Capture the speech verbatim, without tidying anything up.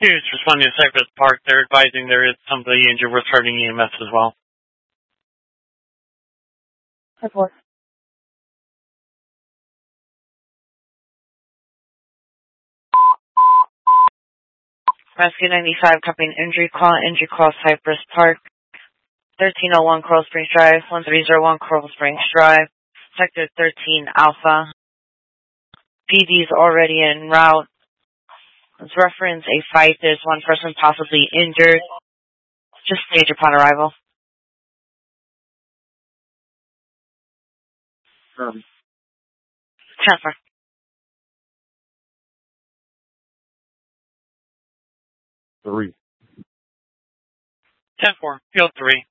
Huge responding to Cypress Park. They're advising there is somebody injured with starting E M S as well. Report. Rescue ninety-five, copying injury call, injury call, Cypress Park, thirteen oh one Coral Springs Drive, one three oh one Coral Springs Drive, Sector thirteen Alpha. P D's already en route. Let's reference a fight. There's one person possibly injured. Just stage upon arrival. Um. Transfer. Three. ten four, field three.